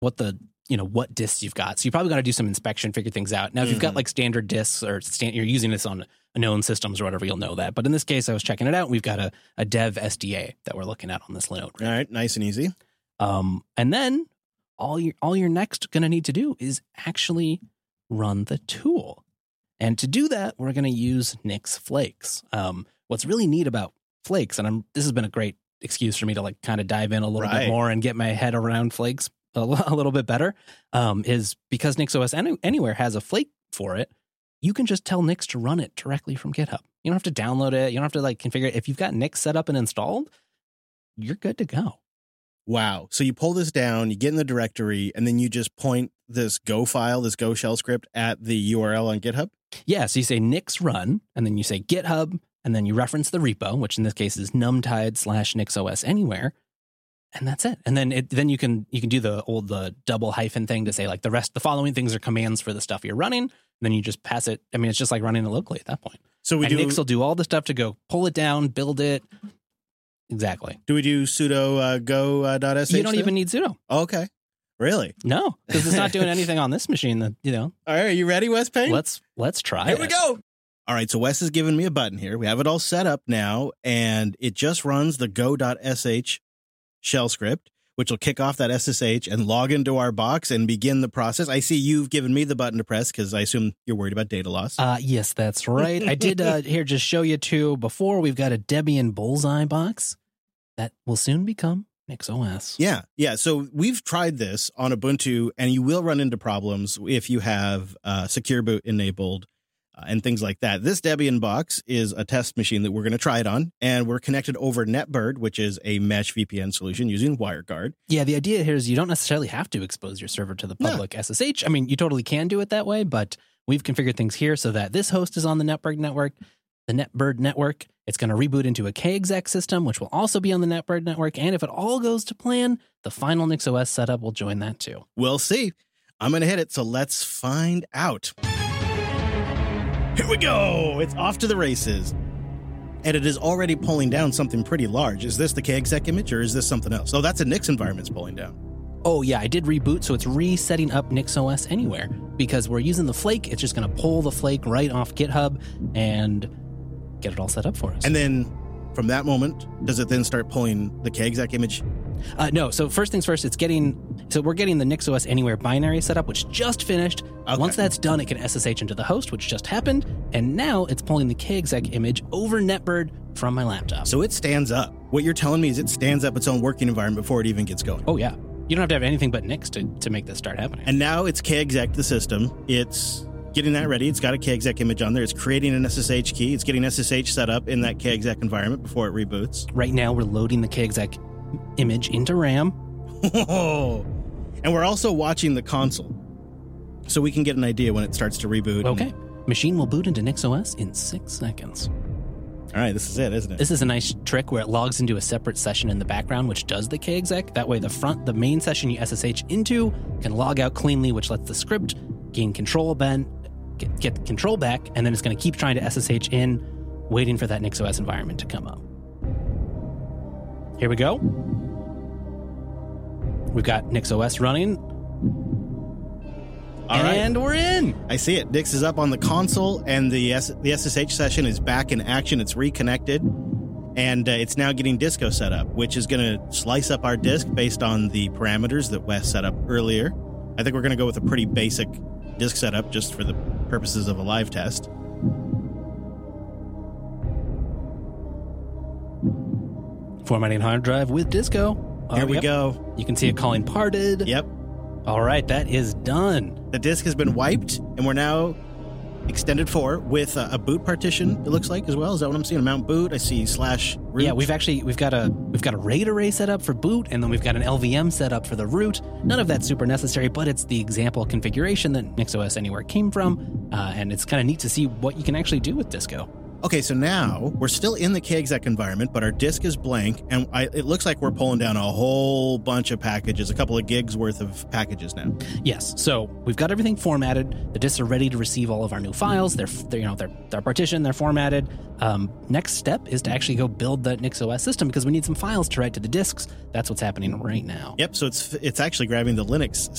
what disks you've got. So you probably got to do some inspection, figure things out. Now, if you've got like standard disks or you're using this on known systems or whatever, you'll know that. But in this case, I was checking it out. We've got a dev SDA that we're looking at on this Linode. All right, nice and easy. And then all you're next going to need to do is actually run the tool. And to do that, we're going to use Nix Flakes. What's really neat about Flakes, and this has been a great excuse for me to like kind of dive in a little bit more and get my head around Flakes a little bit better, is because NixOS Anywhere has a Flake for it. You can just tell Nix to run it directly from GitHub. You don't have to download it. You don't have to like configure it. If you've got Nix set up and installed, you're good to go. Wow. So you pull this down, you get in the directory, and then you just point this Go file, this Go shell script at the URL on GitHub? Yeah. So you say Nix run, and then you say GitHub, and then you reference the repo, which in this case is numtide/NixOS Anywhere. And that's it. And then you can do the double hyphen thing to say like the following things are commands for the stuff you're running. And then you just pass it. I mean, it's just like running it locally at that point. So Nix will do all the stuff to go pull it down, build it. Exactly. Do we do sudo go.sh? You don't even need sudo. Okay. Really? No, because it's not doing anything on this machine that, All right. Are you ready, Wes Payne? Let's try Here we go. All right. So Wes has given me a button here. We have it all set up now, and it just runs the go.sh shell script, which will kick off that SSH and log into our box and begin the process. I see you've given me the button to press because I assume you're worried about data loss. Yes, that's right. I did here just show you too. Before we've got a Debian Bullseye box that will soon become NixOS. Yeah. So we've tried this on Ubuntu, and you will run into problems if you have Secure Boot enabled. And things like that. This Debian box is a test machine that we're going to try it on, and we're connected over NetBird, which is a mesh VPN solution using WireGuard. Yeah, the idea here is you don't necessarily have to expose your server to the public SSH. I mean, you totally can do it that way, but we've configured things here so that this host is on the NetBird network. It's going to reboot into a KExec system, which will also be on the NetBird network. And if it all goes to plan, the final NixOS setup will join that too. We'll see. I'm going to hit it, so let's find out. Here we go. It's off to the races. And it is already pulling down something pretty large. Is this the KExec image or is this something else? Oh, that's a Nix environment it's pulling down. Oh, yeah, I did reboot, so it's resetting up NixOS Anywhere. Because we're using the Flake, it's just going to pull the Flake right off GitHub and get it all set up for us. And then from that moment, does it then start pulling the KExec image? No, so first things first, we're getting the NixOS Anywhere binary setup, which just finished. Okay. Once that's done, it can SSH into the host, which just happened. And now it's pulling the KExec image over NetBird from my laptop. So it stands up. What you're telling me is it stands up its own working environment before it even gets going. Oh, yeah. You don't have to have anything but Nix to make this start happening. And now it's KExec the system. It's getting that ready. It's got a KExec image on there. It's creating an SSH key. It's getting SSH set up in that KExec environment before it reboots. Right now, we're loading the KExec image into RAM. And we're also watching the console, so we can get an idea when it starts to reboot. Okay. Machine will boot into NixOS in 6 seconds. All right, this is it, isn't it? This is a nice trick where it logs into a separate session in the background, which does the KExec. That way, the main session you SSH into can log out cleanly, which lets the script gain control, get control back, and then it's going to keep trying to SSH in, waiting for that NixOS environment to come up. Here we go. We've got NixOS running. All right. And we're in. I see it. Nix is up on the console, and the SSH session is back in action. It's reconnected, and it's now getting Disco set up, which is going to slice up our disk based on the parameters that Wes set up earlier. I think we're going to go with a pretty basic disk setup just for the purposes of a live test. Formatting hard drive with Disco. Here we go. You can see it calling parted. Yep. All right, that is done. The disk has been wiped, and we're now extended 4 with a boot partition, it looks like, as well. Is that what I'm seeing? Mount boot. I see /root. Yeah, we've got a RAID array set up for boot, and then we've got an LVM set up for the root. None of that's super necessary, but it's the example configuration that NixOS Anywhere came from, and it's kind of neat to see what you can actually do with Disco. Okay, so now we're still in the KExec environment, but our disk is blank, and it looks like we're pulling down a whole bunch of packages, a couple of gigs worth of packages now. Yes, so we've got everything formatted. The disks are ready to receive all of our new files. They're partitioned, they're formatted. Next step is to actually go build the NixOS system because we need some files to write to the disks. That's what's happening right now. Yep, so it's actually grabbing the Linux